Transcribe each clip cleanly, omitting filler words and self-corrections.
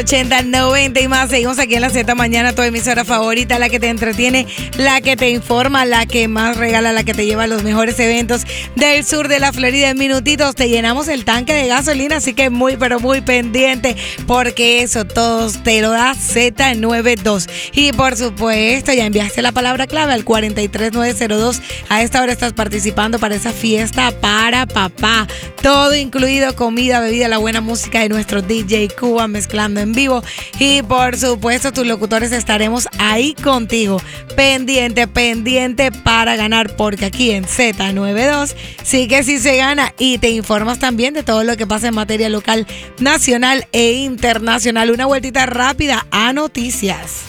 80, 90 y más. Seguimos aquí en la Z Mañana, tu emisora favorita, la que te entretiene, la que te informa, la que más regala, la que te lleva a los mejores eventos del sur de la Florida. En minutitos te llenamos el tanque de gasolina, así que muy, pero muy pendiente, porque eso todos te lo da Z92. Y por supuesto, ya enviaste la palabra clave al 43902. A esta hora estás participando para esa fiesta para papá. Todo incluido, comida, bebida, la buena música de nuestro DJ Cuba mezclando en vivo. Y por supuesto, tus locutores estaremos ahí contigo. Pendiente para ganar, porque aquí en Z92 sí que sí se gana. Y te informas también de todo lo que pasa en materia local, nacional e internacional. Una vueltita rápida a noticias.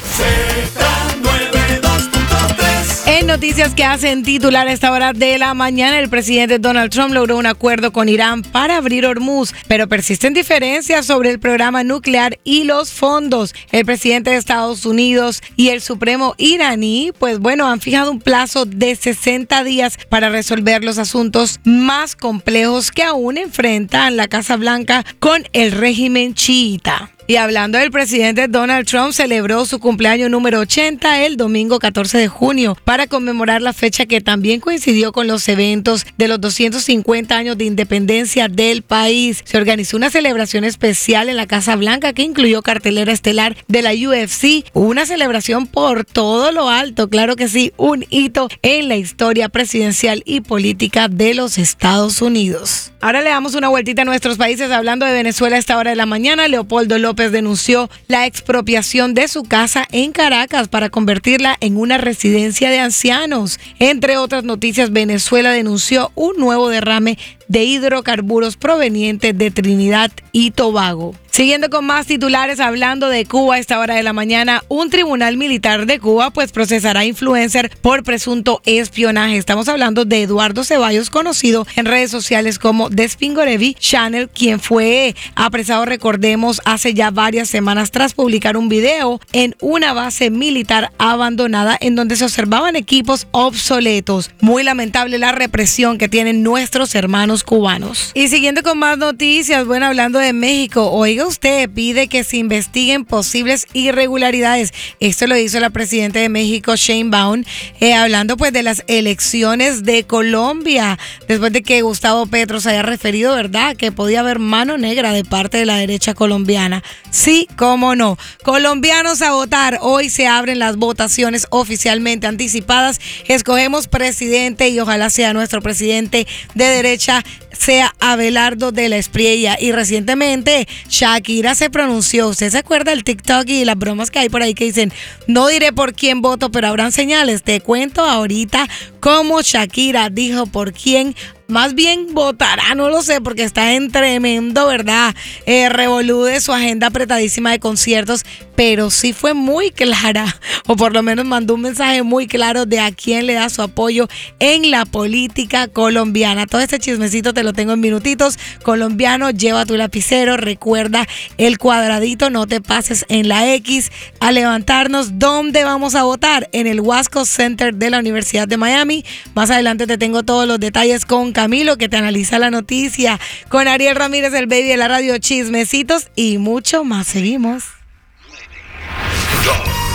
En noticias que hacen titular a esta hora de la mañana, el presidente Donald Trump logró un acuerdo con Irán para abrir Hormuz, pero persisten diferencias sobre el programa nuclear y los fondos. El presidente de Estados Unidos y el Supremo iraní, han fijado un plazo de 60 días para resolver los asuntos más complejos que aún enfrentan la Casa Blanca con el régimen chiita. Y hablando del presidente, Donald Trump celebró su cumpleaños número 80 el domingo 14 de junio para conmemorar la fecha que también coincidió con los eventos de los 250 años de independencia del país. Se organizó una celebración especial en la Casa Blanca que incluyó cartelera estelar de la UFC, una celebración por todo lo alto, claro que sí, un hito en la historia presidencial y política de los Estados Unidos. Ahora le damos una vueltita a nuestros países. Hablando de Venezuela a esta hora de la mañana, Leopoldo López denunció la expropiación de su casa en Caracas para convertirla en una residencia de ancianos. Entre otras noticias, Venezuela denunció un nuevo derrame de hidrocarburos provenientes de Trinidad y Tobago. Siguiendo con más titulares, hablando de Cuba a esta hora de la mañana, un tribunal militar de Cuba procesará a influencer por presunto espionaje. Estamos hablando de Eduardo Ceballos, conocido en redes sociales como Despingorevi Channel, quien fue apresado, recordemos, hace ya varias semanas tras publicar un video en una base militar abandonada en donde se observaban equipos obsoletos. Muy lamentable la represión que tienen nuestros hermanos cubanos. Y siguiendo con más noticias, hablando de México, oiga usted, pide que se investiguen posibles irregularidades. Esto lo hizo la presidenta de México, Sheinbaum, hablando de las elecciones de Colombia, después de que Gustavo Petro se haya referido, ¿verdad?, que podía haber mano negra de parte de la derecha colombiana. Sí, cómo no. Colombianos a votar. Hoy se abren las votaciones oficialmente anticipadas. Escogemos presidente y ojalá sea nuestro presidente de derecha, sea Abelardo de la Espriella. Y recientemente Shakira se pronunció. ¿Usted se acuerda del TikTok y las bromas que hay por ahí que dicen, no diré por quién voto, pero habrán señales? Te cuento ahorita cómo Shakira dijo por quién más bien votará, no lo sé, porque está en tremendo, ¿verdad?, revolú de su agenda apretadísima de conciertos, pero sí fue muy clara, o por lo menos mandó un mensaje muy claro de a quién le da su apoyo en la política colombiana. Todo este chismecito te lo tengo en minutitos. Colombiano, lleva tu lapicero, recuerda el cuadradito, no te pases en la X. A levantarnos, ¿dónde vamos a votar? En el Wasco Center de la Universidad de Miami. Más adelante te tengo todos los detalles con Camilo, que te analiza la noticia, con Ariel Ramírez, el baby de la radio, chismecitos y mucho más. Seguimos.